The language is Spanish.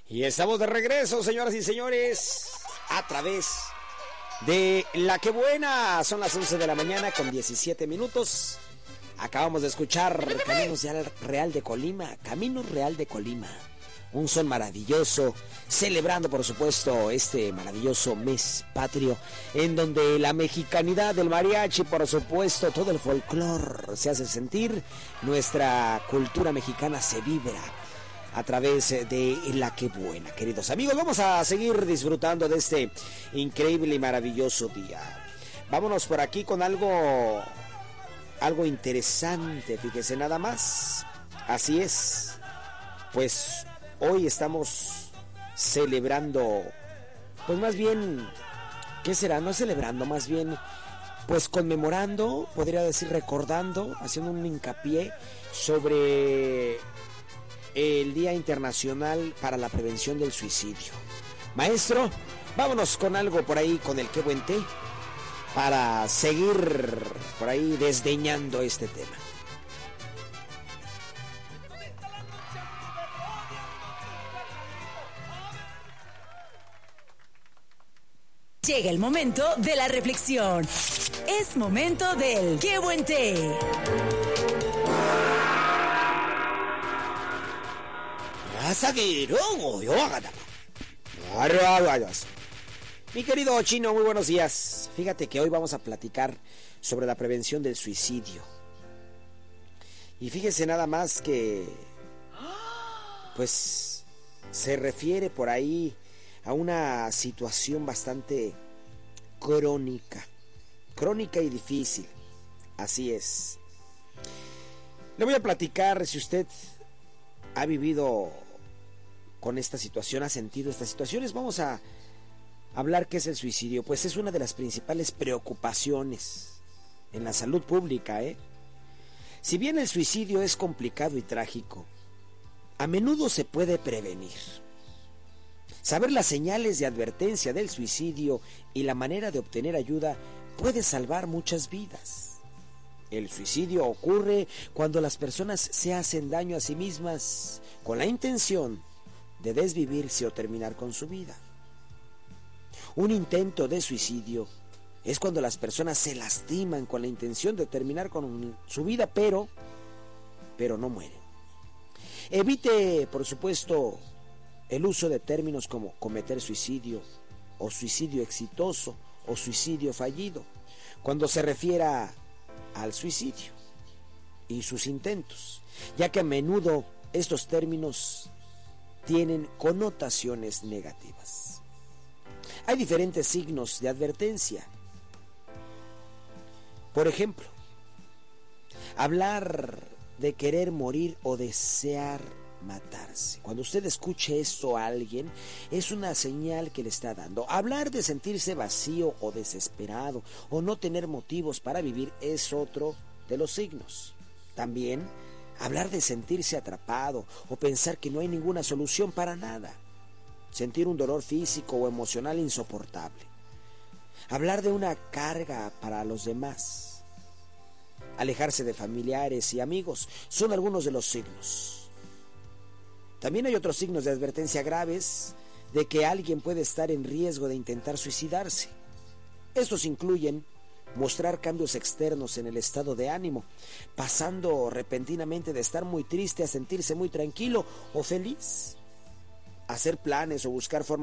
Y estamos de regreso, señoras y señores, a través de La Que Buena. Son las 11 de la mañana con 17 minutos. Acabamos de escuchar Caminos Real de Colima. Caminos Real de Colima. Un son maravilloso, celebrando por supuesto este maravilloso mes patrio, en donde la mexicanidad del mariachi, por supuesto, todo el folclore se hace sentir. Nuestra cultura mexicana se vibra a través de La Que Buena. Queridos amigos, vamos a seguir disfrutando de este increíble y maravilloso día. Vámonos por aquí con algo interesante, fíjese nada más. Así es, pues hoy estamos celebrando, pues más bien, ¿qué será? No celebrando, más bien, pues conmemorando, podría decir recordando, haciendo un hincapié sobre el Día Internacional para la Prevención del Suicidio. Maestro, vámonos con algo por ahí, con el Qué Buen Té, para seguir por ahí desdeñando este tema. Llega el momento de la reflexión. Es momento del Qué Buen Té. Mi querido Chino, muy buenos días. Fíjate que hoy vamos a platicar sobre la prevención del suicidio. Y fíjese nada más que, pues, se refiere por ahí a una situación bastante crónica y difícil. Así es. Le voy a platicar, si usted ha vivido con esta situación, ha sentido estas situaciones, vamos a hablar qué es el suicidio. Pues es una de las principales preocupaciones en la salud pública, Si bien el suicidio es complicado y trágico, a menudo se puede prevenir. Saber las señales de advertencia del suicidio y la manera de obtener ayuda puede salvar muchas vidas. El suicidio ocurre cuando las personas se hacen daño a sí mismas con la intención de desvivirse o terminar con su vida. Un intento de suicidio es cuando las personas se lastiman con la intención de terminar con su vida, pero no mueren. Evite, por supuesto, el uso de términos como cometer suicidio, o suicidio exitoso, o suicidio fallido, cuando se refiera al suicidio y sus intentos, ya que a menudo estos términos tienen connotaciones negativas. Hay diferentes signos de advertencia. Por ejemplo, hablar de querer morir o desear matarse. Cuando usted escuche esto a alguien, es una señal que le está dando. Hablar de sentirse vacío o desesperado o no tener motivos para vivir es otro de los signos. También hablar de sentirse atrapado o pensar que no hay ninguna solución para nada. Sentir un dolor físico o emocional insoportable. Hablar de una carga para los demás. Alejarse de familiares y amigos son algunos de los signos. También hay otros signos de advertencia graves de que alguien puede estar en riesgo de intentar suicidarse. Estos incluyen mostrar cambios externos en el estado de ánimo, pasando repentinamente de estar muy triste a sentirse muy tranquilo o feliz. Hacer planes o buscar formas